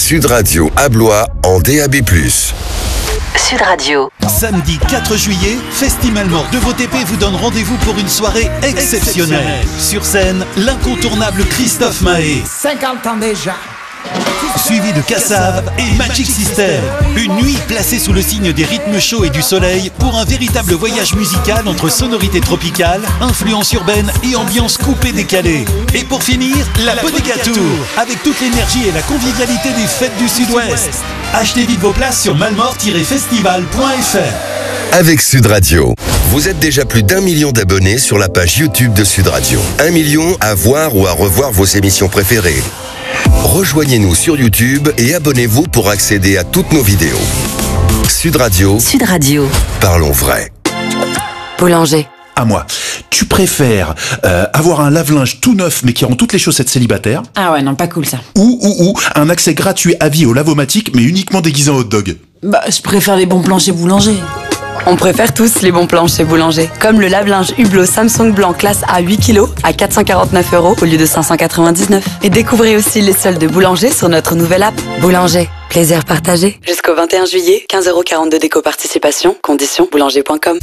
Sud Radio à Blois en DAB+. Sud Radio. Samedi 4 juillet, Festimalmort de VOTP vous donne rendez-vous pour une soirée exceptionnelle. Sur scène, l'incontournable Christophe Maé. 50 ans déjà. Suivi de Kassav et Magic System. Une nuit placée sous le signe des rythmes chauds et du soleil pour un véritable voyage musical entre sonorités tropicales, influences urbaines et ambiance coupée décalée. Et pour finir, la Bodega Tour, avec toute l'énergie et la convivialité des fêtes du Sud-Ouest. Achetez vite vos places sur malmort-festival.fr. Avec Sud Radio, vous êtes déjà plus d'1 million d'abonnés sur la page YouTube de Sud Radio. 1 million à voir ou à revoir vos émissions préférées. Rejoignez-nous sur YouTube et abonnez-vous pour accéder à toutes nos vidéos. Sud Radio. Sud Radio. Parlons vrai. Boulanger. À moi. Tu préfères avoir un lave-linge tout neuf mais qui rend toutes les chaussettes célibataires, Ah ouais, non, pas cool ça. ou un accès gratuit à vie au lavomatique mais uniquement déguisé en hot dog? Bah, je préfère les bons plans chez Boulanger. On préfère tous les bons plans chez Boulanger. Comme le lave-linge Hublot Samsung blanc classe A 8 kg à 449 € au lieu de 599. Et découvrez aussi les soldes de Boulanger sur notre nouvelle app. Boulanger. Plaisir partagé. Jusqu'au 21 juillet, 15,42 € d'éco-participation. Conditions boulanger.com.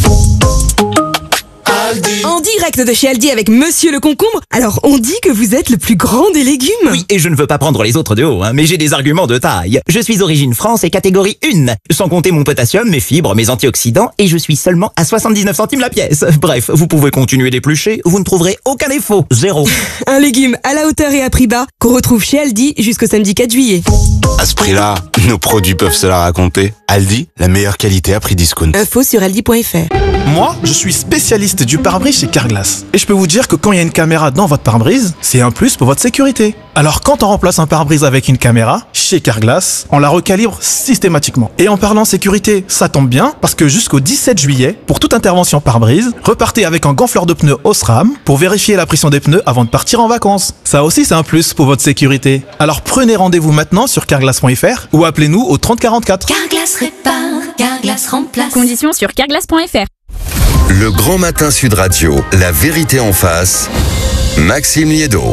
En direct de chez Aldi avec Monsieur le Concombre. Alors, on dit que vous êtes le plus grand des légumes. Oui, et je ne veux pas prendre les autres de haut, mais j'ai des arguments de taille. Je suis origine France et catégorie 1, sans compter mon potassium, mes fibres, mes antioxydants, et je suis seulement à 79 centimes la pièce. Bref, vous pouvez continuer d'éplucher, vous ne trouverez aucun défaut. Zéro. Un légume à la hauteur et à prix bas qu'on retrouve chez Aldi jusqu'au samedi 4 juillet. À ce prix-là, nos produits peuvent se la raconter. Aldi, la meilleure qualité à prix discount. Info sur aldi.fr. Moi, je suis spécialiste du pare-brise chez Carglass. Et je peux vous dire que quand il y a une caméra dans votre pare-brise, c'est un plus pour votre sécurité. Alors quand on remplace un pare-brise avec une caméra, chez Carglass, on la recalibre systématiquement. Et en parlant sécurité, ça tombe bien, parce que jusqu'au 17 juillet, pour toute intervention pare-brise, repartez avec un gonfleur de pneus Osram pour vérifier la pression des pneus avant de partir en vacances. Ça aussi, c'est un plus pour votre sécurité. Alors prenez rendez-vous maintenant sur carglass.fr ou appelez-nous au 30 44. Carglass répare, Carglass remplace. Conditions sur carglass.fr. Le Grand Matin Sud Radio, la vérité en face. Maxime Liédo.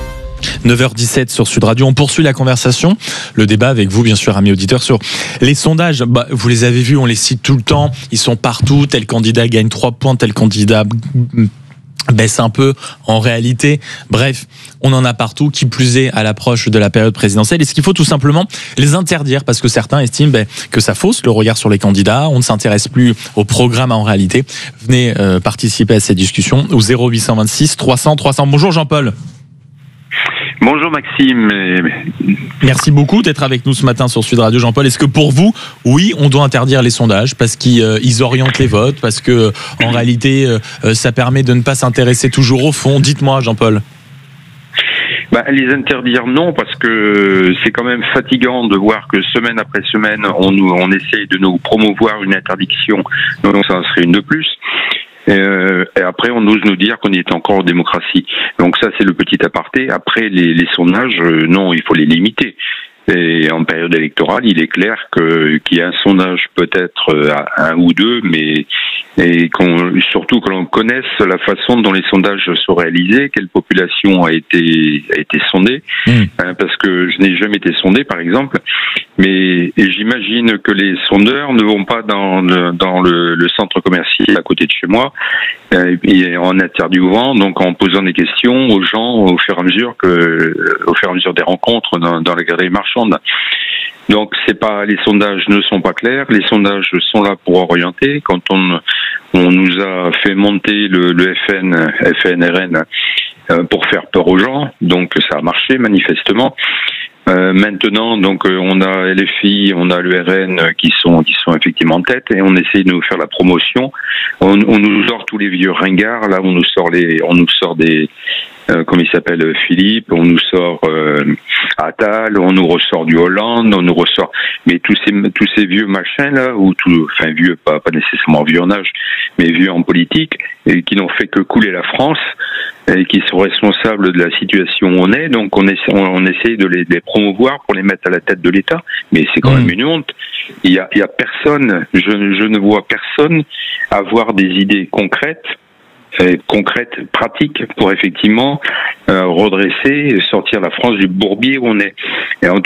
9h17 sur Sud Radio, on poursuit la conversation, le débat avec vous bien sûr amis auditeurs sur les sondages. Vous les avez vus, on les cite tout le temps, ils sont partout, tel candidat gagne 3 points, tel candidat baisse un peu en réalité. Bref, on en a partout, qui plus est à l'approche de la période présidentielle. Est-ce qu'il faut tout simplement les interdire parce que certains estiment que ça fausse le regard sur les candidats, on ne s'intéresse plus au programme en réalité. Venez participer à cette discussion au 0826 300 300. Bonjour Jean-Paul. Bonjour Maxime. Merci beaucoup d'être avec nous ce matin sur Sud Radio, Jean-Paul. Est-ce que pour vous, oui, on doit interdire les sondages parce qu'ils orientent les votes, parce que en réalité, ça permet de ne pas s'intéresser toujours au fond? Dites-moi, Jean-Paul. Les interdire, non, parce que c'est quand même fatigant de voir que semaine après semaine, on essaye de nous promouvoir une interdiction, donc ça serait une de plus. Et après, on ose nous dire qu'on est encore en démocratie. Donc ça, c'est le petit aparté. Après, les sondages, non, il faut les limiter. Et en période électorale, il est clair qu'il y a un sondage peut-être à un ou deux, mais surtout que l'on connaisse la façon dont les sondages sont réalisés, quelle population a été sondée, parce que je n'ai jamais été sondé, par exemple, mais j'imagine que les sondeurs ne vont pas dans le centre commercial à côté de chez moi, et en interviewant, donc en posant des questions aux gens au fur et à mesure des rencontres dans la galerie marchande. Donc les sondages ne sont pas clairs, les sondages sont là pour orienter. Quand on nous a fait monter le FNRN pour faire peur aux gens, donc ça a marché manifestement. Maintenant, donc on a LFI, on a le RN qui sont effectivement en tête et on essaye de nous faire la promotion. On nous sort tous les vieux ringards, là on nous sort des comme il s'appelle Philippe, on nous sort Attal, on nous ressort du Hollande, on nous ressort mais tous ces vieux machins là vieux pas nécessairement vieux en âge, mais vieux en politique et qui n'ont fait que couler la France et qui sont responsables de la situation où on est. Donc on essaie de les promouvoir pour les mettre à la tête de l'État, mais c'est quand même une honte. Il y a personne, je ne vois personne avoir des idées concrètes, pratiques pour effectivement redresser, sortir la France du bourbier où on est. Et